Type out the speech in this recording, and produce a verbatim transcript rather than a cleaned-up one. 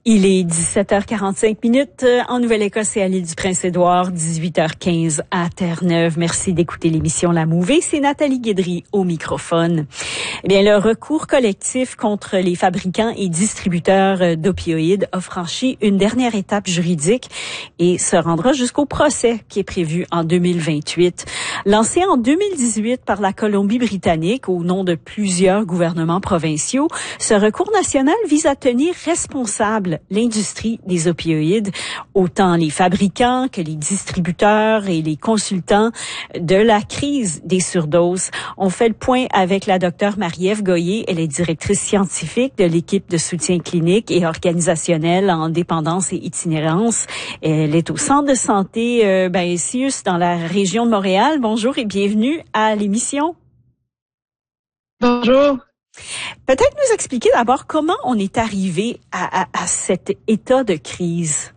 Il est dix-sept heures quarante-cinq minutes en Nouvelle-Écosse et à l'île du Prince-Édouard, dix-huit heures quinze à Terre-Neuve. Merci d'écouter l'émission La Mouvée. C'est Nathalie Guédry au microphone. Eh bien, le recours collectif contre les fabricants et distributeurs d'opioïdes a franchi une dernière étape juridique et se rendra jusqu'au procès qui est prévu en deux mille vingt-huit. Lancé en deux mille dix-huit par la Colombie-Britannique au nom de plusieurs gouvernements provinciaux, ce recours national vise à tenir responsable l'industrie des opioïdes, autant les fabricants que les distributeurs et les consultants de la crise des surdoses. On fait le point avec la docteure Marie-Ève Goyer. Elle est directrice scientifique de l'équipe de soutien clinique et organisationnel en dépendance et itinérance. Elle est au centre de santé euh, ben, CIUS dans la région de Montréal. Bonjour et bienvenue à l'émission. Bonjour. Peut-être nous expliquer d'abord comment on est arrivé à, à, à cet état de crise.